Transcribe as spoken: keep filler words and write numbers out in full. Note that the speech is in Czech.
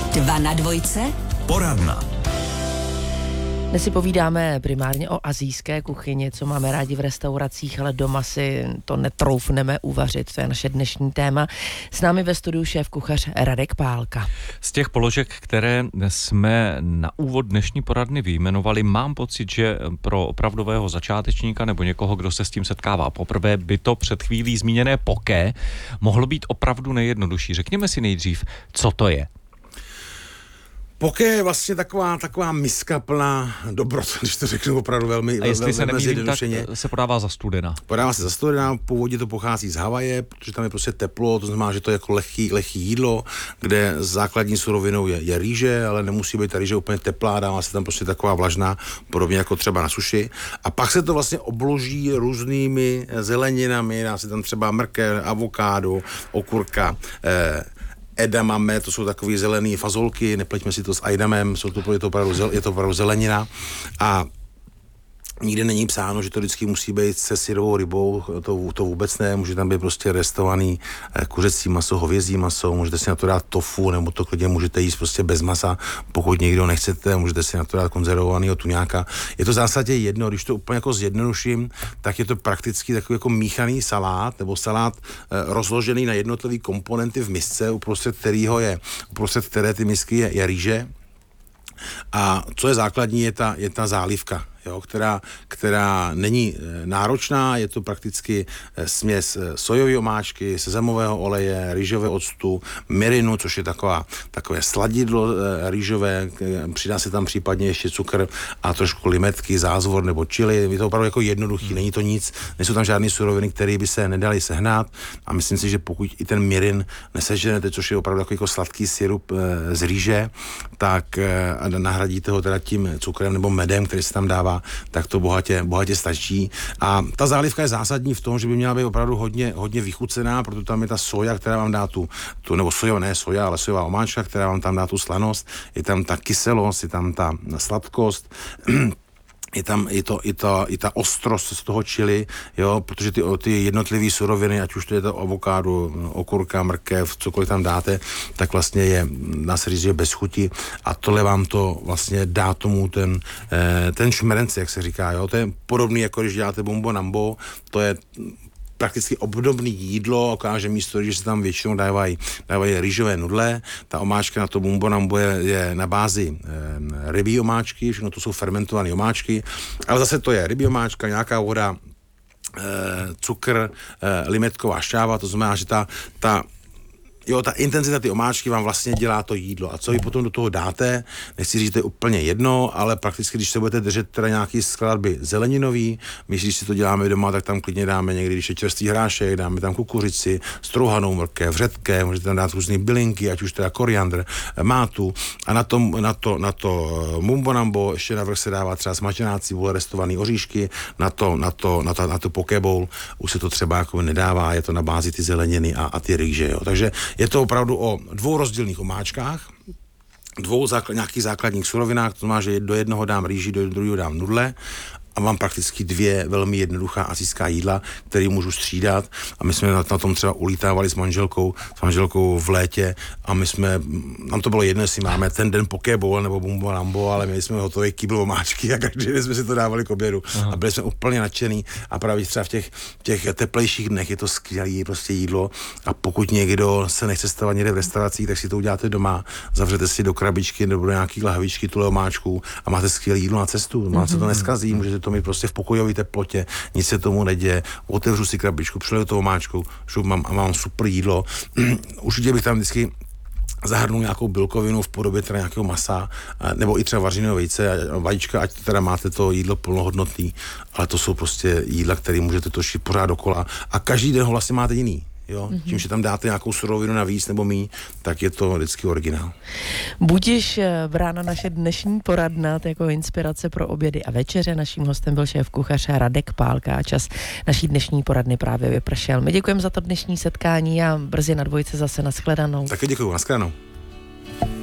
Dva na dvojce. Poradna. Dnes si povídáme primárně o asijské kuchyni, co máme rádi v restauracích, ale doma si to netroufneme uvařit. To je naše dnešní téma. S námi ve studiu šéf-kuchař Radek Pálka. Z těch položek, které jsme na úvod dnešní poradny vyjmenovali, mám pocit, že pro opravdového začátečníka nebo někoho, kdo se s tím setkává poprvé, by to před chvílí zmíněné poké mohlo být opravdu nejjednodušší. Řekněme si nejdřív, co to je. Poké je vlastně taková, taková miska plná dobrot, když to řeknu opravdu velmi, a jestli velmi, se velmi nemýlím, tak se podává za studena. Podává se za studena, původně to pochází z Havaje, protože tam je prostě teplo, to znamená, že to je jako lehký, lehký jídlo, kde základní surovinou je, je rýže, ale nemusí být ta rýže úplně teplá, dává se tam prostě taková vlažná, podobně jako třeba na suši. A pak se to vlastně obloží různými zeleninami, dá se tam třeba mrkev, avokádo, okurka, eh, edamame, to jsou takové zelené fazolky, nepleťme si to s ajdamem, jsou to, je, to opravdu, je to opravdu zelenina a nikde není psáno, že to vždycky musí být se syrovou rybou, to, to vůbec ne, může tam být prostě restovaný kuřecí maso, hovězí maso, můžete si na to dát tofu, nebo to klidně můžete jíst prostě bez masa, pokud někdo nechcete, můžete si na to dát konzervovanýho tuňáka. Je to v zásadě jedno, když to úplně jako zjednoduším, tak je to prakticky takový jako míchaný salát, nebo salát eh, rozložený na jednotlivý komponenty v misce, uprostřed kterého je, uprostřed které ty misky je, je rýže. A co je základní, je ta, je ta zálivka, jo, která, která není náročná, je to prakticky směs sojové omáčky, sezamového oleje, rýžové octu, mirinu, což je taková, takové sladidlo rýžové, přidá se tam případně ještě cukr a trošku limetky, zázvor nebo čili, je to opravdu jako jednoduchý, není to nic, nejsou tam žádné suroviny, které by se nedaly sehnat a myslím si, že pokud i ten mirin neseženete, což je opravdu takový jako sladký sirup z rýže, tak nahradíte ho teda tím cukrem nebo medem, který se tam dává, tak to bohatě, bohatě stačí. A ta zálivka je zásadní v tom, že by měla být opravdu hodně, hodně vychucená, protože tam je ta soja, která vám dá tu, tu nebo soja, ne soja, ale sojová omáčka, která vám tam dá tu slanost, je tam ta kyselost, je tam ta sladkost, je tam i, to, i, ta, i ta ostrost z toho chili, jo, protože ty, ty jednotlivé suroviny, ať už to je to avokádo, okurka, mrkev, cokoliv tam dáte, tak vlastně je, dá se říct, že bez chuti a tohle vám to vlastně dá tomu ten, ten šmerenc, jak se říká, jo, to je podobný, jako když děláte bombo nambo, to je prakticky obdobný jídlo, okáže místo, že se tam většinou dávají, dávají rýžové nudle. Ta omáčka na to bumbo nambo je, je na bázi e, rybí omáčky, všechno to jsou fermentované omáčky, ale zase to je rybí omáčka, nějaká voda, e, cukr, e, limetková šťáva, to znamená, že ta, ta Jo, ta intenzita ty omáčky vám vlastně dělá to jídlo. A co vy potom do toho dáte, nechci říct, to je úplně jedno, ale prakticky, když se budete držet teda nějaký skladby zeleninový, my, když si to děláme doma, tak tam klidně dáme někdy, když je čerstvý hrášek, dáme tam kukuřici, strouhanou mrkev, řetké, můžete tam dát různé bylinky, ať už teda koriandr, mátu. A na, tom, na to, na to mumbo nambo ještě navrch se dává třeba smažená cibule, restované oříšky, na to, na to, na to, na to poke bowl už se to třeba jako nedává, je to na bázi ty zeleniny a, a ty rýže, jo. Takže je to opravdu o dvou rozdílných omáčkách, dvou základ, nějakých základních surovinách, to znamená, že do jednoho dám rýži, do druhého dám nudle a mám prakticky dvě velmi jednoduchá asijská jídla, které můžu střídat a my jsme na, na tom třeba ulítávali s manželkou, s manželkou v létě a my jsme, nám to bylo jedno, jestli máme ten den poke bowl nebo bumbo nambo, ale měli jsme hotový kýbl omáčky a každý den jsme si to dávali k obědu. Aha. A byli jsme úplně nadšený a právě třeba v těch, těch teplejších dnech je to skvělé prostě jídlo a pokud někdo se nechce stavat někde v restauracích, tak si to uděláte doma, zavřete si do krabičky nebo do nějaký lahvičky tuhle omáčku a máte skvělé jídlo na cestu, máte to neskazí, můžete to mít prostě v pokojové teplotě, nic se tomu neděje, otevřu si krabičku, přileju to omáčku, šup, mám, a mám super jídlo. Určitě bych tam vždycky zahrnul nějakou bílkovinu v podobě teda nějakého masa, nebo i třeba vařeného vejce, vajíčka, ať teda máte to jídlo plnohodnotný, ale to jsou prostě jídla, které můžete točit pořád dokola a každý den ho vlastně máte jiný. Jo, mm-hmm. Tím, že tam dáte nějakou surovinu navíc nebo míň, tak je to vždycky originál. Budiž brána naše dnešní poradna jako inspirace pro obědy a večeře. Naším hostem byl šéf-kuchař Radek Pálka a čas naší dnešní poradny právě vypršel. My děkujeme za to dnešní setkání a brzy na dvojce zase nashledanou. Taky děkuju, nashledanou.